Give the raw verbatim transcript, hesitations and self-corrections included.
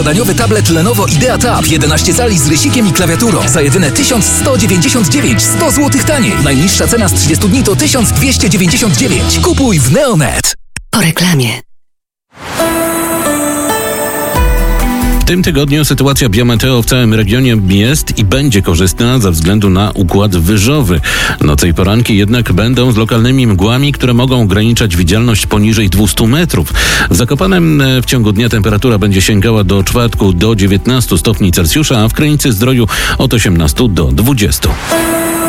Daniowy tablet Lenovo IdeaTab jedenaście cali z rysikiem i klawiaturą za jedyne tysiąc sto dziewięćdziesiąt dziewięć, sto złotych taniej. Najniższa cena z trzydziestu dni to tysiąc dwieście dziewięćdziesiąt dziewięć. Kupuj w Neonet. Po reklamie. W tym tygodniu sytuacja biometeo w całym regionie jest i będzie korzystna ze względu na układ wyżowy. Noce i poranki jednak będą z lokalnymi mgłami, które mogą ograniczać widzialność poniżej dwieście metrów. W Zakopanem w ciągu dnia temperatura będzie sięgała do czwartku do dziewiętnastu stopni Celsjusza, a w Krynicy Zdroju od osiemnastu do dwudziestu.